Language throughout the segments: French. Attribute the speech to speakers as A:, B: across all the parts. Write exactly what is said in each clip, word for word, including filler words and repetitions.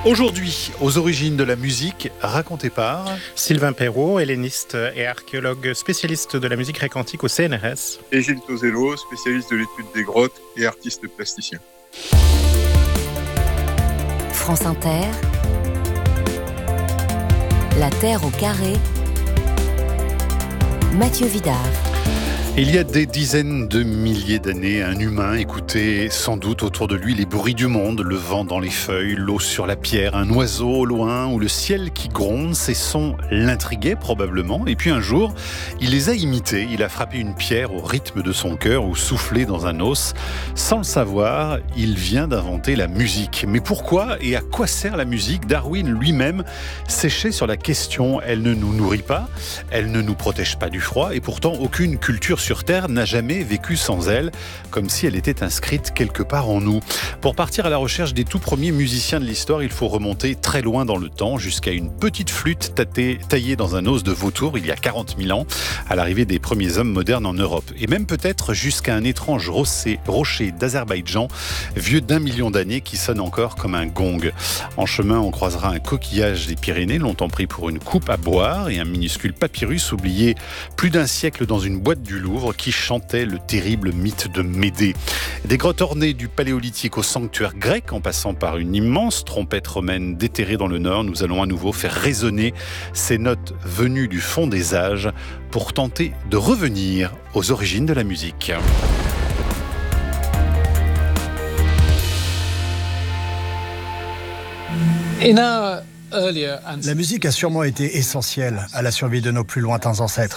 A: Aujourd'hui, aux origines de la musique, raconté par
B: Sylvain Perrault, helléniste et archéologue spécialiste de la musique grecque antique au C N R S.
C: Et Gilles Tozello, spécialiste de l'étude des grottes et artiste plasticien.
D: France Inter, La Terre au carré, Mathieu Vidard.
A: Il y a des dizaines de milliers d'années, un humain écoutait sans doute autour de lui les bruits du monde, le vent dans les feuilles, l'eau sur la pierre, un oiseau au loin ou le ciel qui gronde. Ces sons l'intriguaient probablement. Et puis un jour, il les a imités. Il a frappé une pierre au rythme de son cœur ou soufflé dans un os. Sans le savoir, il vient d'inventer la musique. Mais pourquoi et à quoi sert la musique ? Darwin lui-même séchait sur la question. Elle ne nous nourrit pas, elle ne nous protège pas du froid et pourtant aucune culture sur Terre n'a jamais vécu sans elle, comme si elle était inscrite quelque part en nous. Pour partir à la recherche des tout premiers musiciens de l'histoire, il faut remonter très loin dans le temps, jusqu'à une petite flûte tâtée, taillée dans un os de vautour il y a quarante mille ans, à l'arrivée des premiers hommes modernes en Europe. Et même peut-être jusqu'à un étrange rocher, rocher d'Azerbaïdjan, vieux d'un million d'années, qui sonne encore comme un gong. En chemin, on croisera un coquillage des Pyrénées, longtemps pris pour une coupe à boire, et un minuscule papyrus oublié plus d'un siècle dans une boîte du Louvre, qui chantait le terrible mythe de Médée. Des grottes ornées du paléolithique au sanctuaire grec, en passant par une immense trompette romaine déterrée dans le nord, nous allons à nouveau faire résonner ces notes venues du fond des âges pour tenter de revenir aux origines de la musique.
E: La musique a sûrement été essentielle à la survie de nos plus lointains ancêtres.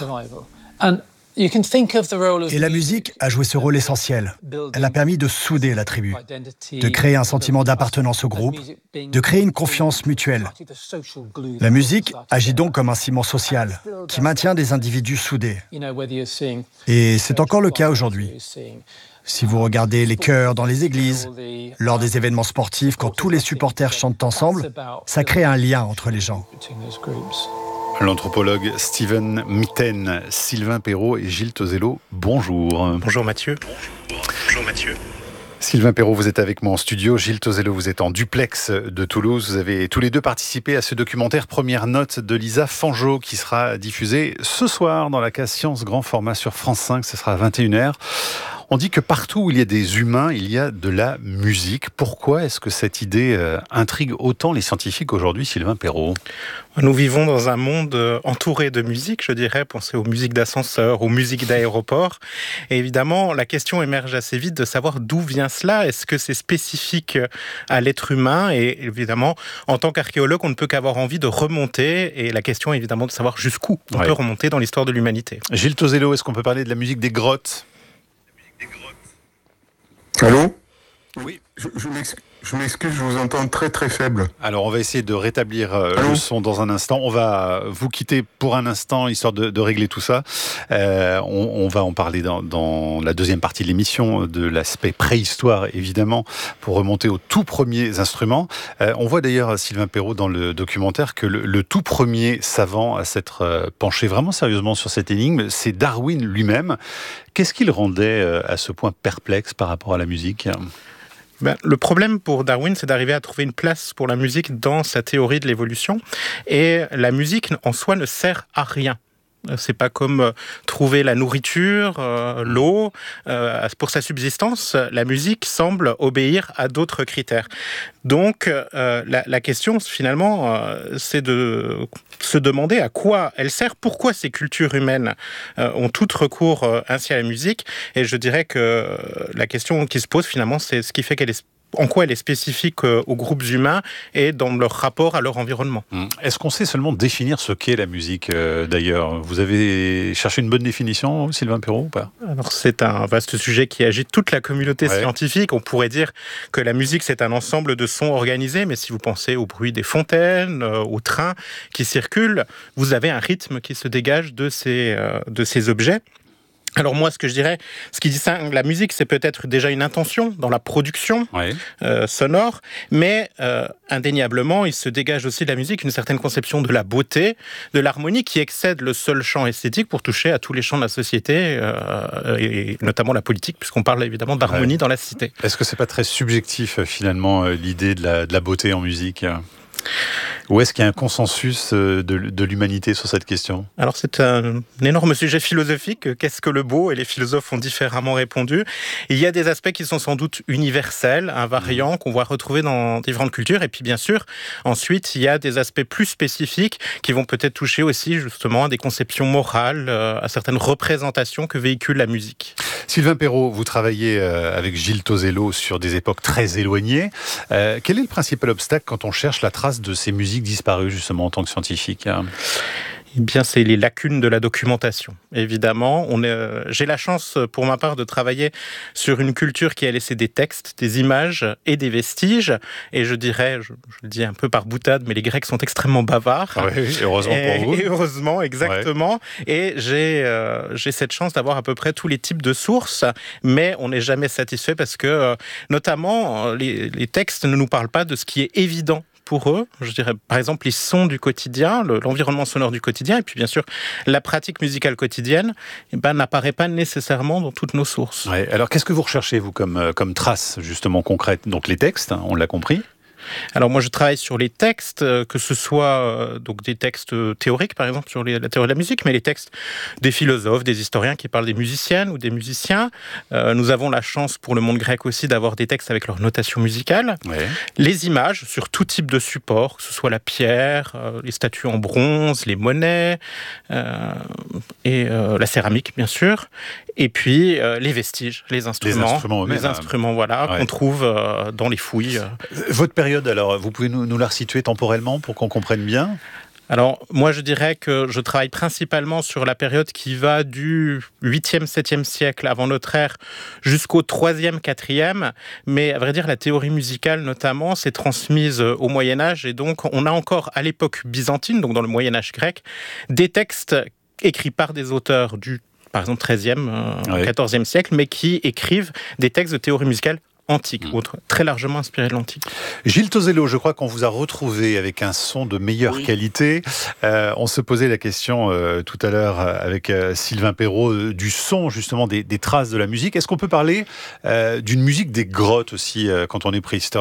E: Et la musique a joué ce rôle essentiel. Elle a permis de souder la tribu, de créer un sentiment d'appartenance au groupe, de créer une confiance mutuelle. La musique agit donc comme un ciment social qui maintient des individus soudés. Et c'est encore le cas aujourd'hui. Si vous regardez les chœurs dans les églises, lors des événements sportifs, quand tous les supporters chantent ensemble, ça crée un lien entre les gens.
A: L'anthropologue Steven Mitten, Sylvain Perrault et Gilles Tozello, bonjour.
B: Bonjour Mathieu.
F: Bonjour Mathieu.
A: Sylvain Perrault, vous êtes avec moi en studio. Gilles Tozello, vous êtes en duplex de Toulouse. Vous avez tous les deux participé à ce documentaire Première note de Lisa Fangeau qui sera diffusé ce soir dans la case Science grand format sur France cinq. Ce sera à vingt et une heures. On dit que partout où il y a des humains, il y a de la musique. Pourquoi est-ce que cette idée euh, intrigue autant les scientifiques aujourd'hui, Sylvain Perrault ?
B: Nous vivons dans un monde entouré de musique, je dirais. Pensez aux musiques d'ascenseur, aux musiques d'aéroport. Et évidemment, la question émerge assez vite de savoir d'où vient cela. Est-ce que c'est spécifique à l'être humain ? Et évidemment, en tant qu'archéologue, on ne peut qu'avoir envie de remonter. Et la question est évidemment de savoir jusqu'où on ouais. peut remonter dans l'histoire de l'humanité.
A: Gilles Tozello, est-ce qu'on peut parler de la musique des grottes ?
C: Allô ?
A: Oui.
C: Je, je, m'excuse, je m'excuse, je vous entends très très faible.
A: Alors on va essayer de rétablir euh, le son dans un instant. On va vous quitter pour un instant, histoire de, de régler tout ça. Euh, on, on va en parler dans, dans la deuxième partie de l'émission, de l'aspect préhistoire évidemment, pour remonter aux tout premiers instruments. Euh, on voit d'ailleurs, Sylvain Perrault, dans le documentaire, que le, le tout premier savant à s'être euh, penché vraiment sérieusement sur cette énigme, c'est Darwin lui-même. Qu'est-ce qui le rendait euh, à ce point perplexe par rapport à la musique ?
B: Ben, le problème pour Darwin, c'est d'arriver à trouver une place pour la musique dans sa théorie de l'évolution. Et la musique, en soi, ne sert à rien. C'est pas comme euh, trouver la nourriture, euh, l'eau. Euh, pour sa subsistance, la musique semble obéir à d'autres critères. Donc, euh, la, la question, finalement, euh, c'est de se demander à quoi elle sert, pourquoi ces cultures humaines euh, ont toutes recours euh, ainsi à la musique. Et je dirais que euh, la question qui se pose, finalement, c'est ce qui fait qu'elle est en quoi elle est spécifique aux groupes humains et dans leur rapport à leur environnement.
A: Est-ce qu'on sait seulement définir ce qu'est la musique, euh, d'ailleurs ? Vous avez cherché une bonne définition, Sylvain Perrault, ou pas ?
B: Alors, c'est un vaste sujet qui agite toute la communauté ouais. scientifique. On pourrait dire que la musique, c'est un ensemble de sons organisés, mais si vous pensez au bruit des fontaines, euh, aux trains qui circulent, vous avez un rythme qui se dégage de ces, euh, de ces objets. Alors moi, ce que je dirais, ce qui distingue la musique, c'est peut-être déjà une intention dans la production
A: ouais.
B: euh, sonore, mais euh, indéniablement, il se dégage aussi de la musique une certaine conception de la beauté, de l'harmonie qui excède le seul champ esthétique pour toucher à tous les champs de la société, euh, et notamment la politique, puisqu'on parle évidemment d'harmonie ouais. dans la cité.
A: Est-ce que c'est pas très subjectif finalement l'idée de la, de la beauté en musique ? Ou est-ce qu'il y a un consensus de, de l'humanité sur cette question ?
B: Alors c'est un, un énorme sujet philosophique. Qu'est-ce que le beau ? Et les philosophes ont différemment répondu. Il y a des aspects qui sont sans doute universels, invariants, mmh. qu'on va retrouver dans différentes cultures. Et puis bien sûr, ensuite, il y a des aspects plus spécifiques qui vont peut-être toucher aussi justement à des conceptions morales, à certaines représentations que véhicule la musique.
A: Sylvain Perrault, vous travaillez avec Gilles Tozello sur des époques très éloignées. Euh, quel est le principal obstacle quand on cherche la trace de ces musiques disparues, justement, en tant que scientifique ?
B: Eh bien, c'est les lacunes de la documentation. Évidemment, on est, euh, j'ai la chance, pour ma part, de travailler sur une culture qui a laissé des textes, des images et des vestiges. Et je dirais, je, je le dis un peu par boutade, mais les Grecs sont extrêmement bavards.
A: Oui, heureusement
B: et,
A: pour vous.
B: Et heureusement, exactement. Ouais. Et j'ai, euh, j'ai cette chance d'avoir à peu près tous les types de sources, mais on n'est jamais satisfait parce que, euh, notamment, les, les textes ne nous parlent pas de ce qui est évident pour eux, je dirais par exemple les sons du quotidien, le, l'environnement sonore du quotidien, et puis bien sûr la pratique musicale quotidienne, eh ben, n'apparaît pas nécessairement dans toutes nos sources.
A: Ouais, alors qu'est-ce que vous recherchez vous comme, comme traces justement concrètes ? Donc les textes, on l'a compris.
B: Alors moi je travaille sur les textes, que ce soit euh, donc des textes théoriques par exemple sur les, la théorie de la musique, mais les textes des philosophes, des historiens qui parlent des musiciennes ou des musiciens. Euh, nous avons la chance pour le monde grec aussi d'avoir des textes avec leur notation musicale.
A: Ouais.
B: Les images sur tout type de support, que ce soit la pierre, euh, les statues en bronze, les monnaies euh, et euh, la céramique bien sûr. Et puis euh, les vestiges, les instruments,
A: les instruments,
B: les instruments voilà, ouais. qu'on trouve euh, dans les fouilles.
A: Votre période, alors, vous pouvez nous, nous la resituer temporellement pour qu'on comprenne bien ?
B: Alors, moi, je dirais que je travaille principalement sur la période qui va du huitième, septième siècle avant notre ère jusqu'au troisième, quatrième. Mais à vrai dire, la théorie musicale, notamment, s'est transmise au Moyen-Âge. Et donc, on a encore, à l'époque byzantine, donc dans le Moyen-Âge grec, des textes écrits par des auteurs du, par exemple, treizième, euh, oui. quatorzième siècle, mais qui écrivent des textes de théorie musicale antique, mmh. autre, très largement inspiré de l'antique.
A: Gilles Tozello, je crois qu'on vous a retrouvé avec un son de meilleure oui. qualité. Euh, on se posait la question euh, tout à l'heure avec euh, Sylvain Perrault euh, du son, justement, des, des traces de la musique. Est-ce qu'on peut parler euh, d'une musique des grottes aussi, euh, quand on est préhistorien ?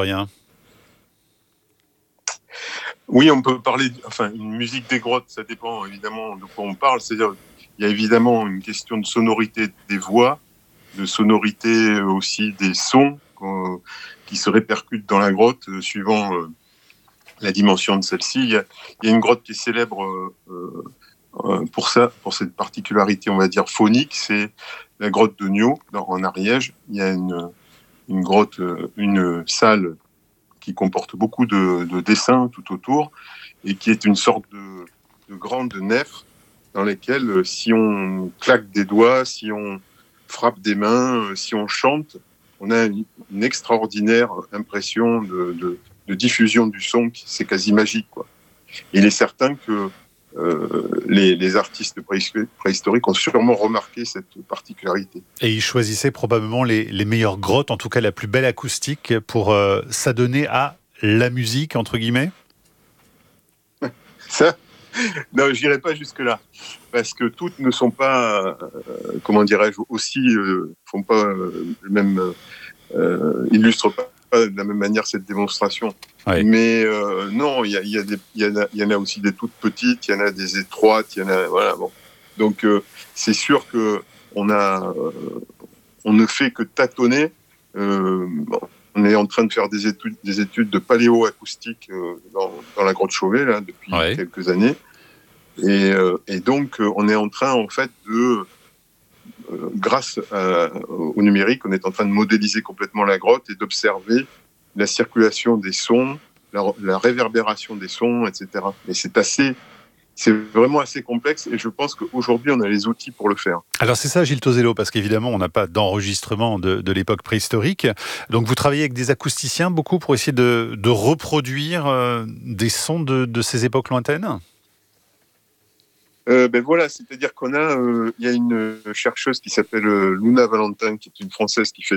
C: Oui, on peut parler, enfin, une musique des grottes, ça dépend évidemment de quoi on parle. C'est-à-dire, il y a évidemment une question de sonorité des voix, de sonorité aussi des sons, qui se répercutent dans la grotte euh, suivant euh, la dimension de celle-ci. Il y, a, il y a une grotte qui est célèbre euh, euh, pour ça, pour cette particularité, on va dire, phonique, c'est la grotte de Nio, dans, en Ariège. Il y a une, une grotte, une salle qui comporte beaucoup de, de dessins tout autour et qui est une sorte de, de grande nef dans laquelle, si on claque des doigts, si on frappe des mains, si on chante, on a une, une extraordinaire impression de, de, de diffusion du son, c'est quasi magique, quoi. Et il est certain que euh, les, les artistes préhistoriques ont sûrement remarqué cette particularité.
A: Et ils choisissaient probablement les, les meilleures grottes, en tout cas la plus belle acoustique, pour euh, s'adonner à la musique, entre guillemets.
C: Ça, non, je n'irai pas jusque-là, parce que toutes ne sont pas, euh, comment dirais-je, aussi, euh, font pas euh, le même, euh, illustrent pas, pas de la même manière cette démonstration. Oui. Mais euh, non, il y, y, y, y en a aussi des toutes petites, il y en a des étroites, il y en a, voilà, bon. Donc euh, c'est sûr que on a, euh, on ne fait que tâtonner. Euh, bon, on est en train de faire des études, des études de paléoacoustique euh, dans, dans la grotte Chauvet là depuis oui. quelques années, et, euh, et donc euh, on est en train en fait de, euh, grâce à, au numérique, on est en train de modéliser complètement la grotte et d'observer la circulation des sons, la, la réverbération des sons, et cetera. Et c'est assez C'est vraiment assez complexe et je pense qu'aujourd'hui, on a les outils pour le faire.
A: Alors c'est ça, Gilles Tozello, parce qu'évidemment, on n'a pas d'enregistrement de, de l'époque préhistorique. Donc vous travaillez avec des acousticiens beaucoup pour essayer de, de reproduire euh, des sons de, de ces époques lointaines ?
C: Euh, ben voilà, c'est-à-dire qu'on a, euh, il y a une chercheuse qui s'appelle euh, Luna Valentin, qui est une Française qui fait